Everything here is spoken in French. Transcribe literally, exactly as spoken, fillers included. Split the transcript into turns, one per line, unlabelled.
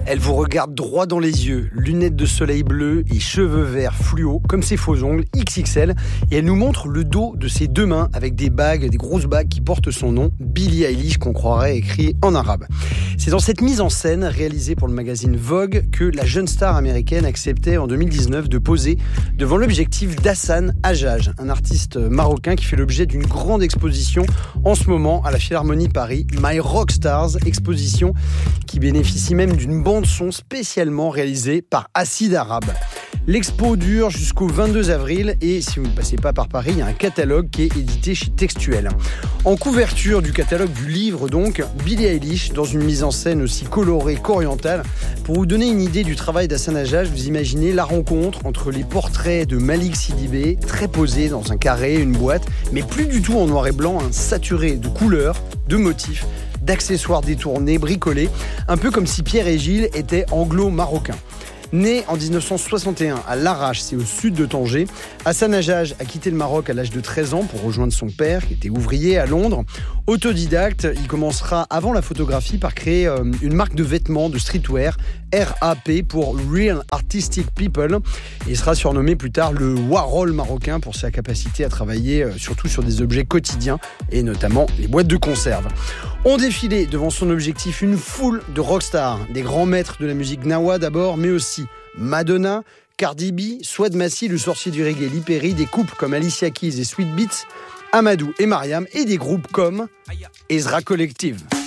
Elle vous regarde droit dans les yeux, lunettes de soleil bleu et cheveux verts fluo, comme ses faux ongles X X L. Et elle nous montre le dos de ses deux mains avec des bagues, des grosses bagues qui portent son nom, Billie Eilish, qu'on croirait écrit en arabe. C'est dans cette mise en scène, réalisée pour le magazine Vogue, que la jeune star américaine acceptait en deux mille dix-neuf de poser devant l'objectif d'Hassan Hajjaj, un artiste marocain qui fait l'objet d'une grande exposition en ce moment à la Philharmonie Paris, My Rockstars, exposition qui bénéficie même d'une bande-son spécialement réalisée par Acid Arabe. L'expo dure jusqu'au vingt-deux avril et si vous ne passez pas par Paris, il y a un catalogue qui est édité chez Textuel. En couverture du catalogue du livre donc, Billie Eilish dans une mise en scène aussi colorée qu'orientale. Pour vous donner une idée du travail d'Hassan Hajjaj, vous imaginez la rencontre entre les portraits de Malik Sidibé, très posés dans un carré, une boîte, mais plus du tout en noir et blanc, hein, saturé de couleurs, de motifs, d'accessoires détournés, bricolés, un peu comme si Pierre et Gilles étaient anglo-marocains. Né en dix-neuf cent soixante et un à Larache, c'est au sud de Tanger, Hassan Hajjaj a quitté le Maroc à l'âge de treize ans pour rejoindre son père, qui était ouvrier à Londres. Autodidacte, il commencera avant la photographie par créer euh, une marque de vêtements de streetwear, R A P pour Real Artistic People. Et il sera surnommé plus tard le Warhol marocain pour sa capacité à travailler euh, surtout sur des objets quotidiens et notamment les boîtes de conserve. On défilait devant son objectif une foule de rockstars, des grands maîtres de la musique gnawa d'abord, mais aussi Madonna, Cardi B, Swad Massi, le sorcier du reggae, Lee Perry, des couples comme Alicia Keys et Sweet Beats, Amadou et Mariam, et des groupes comme Ezra Collective.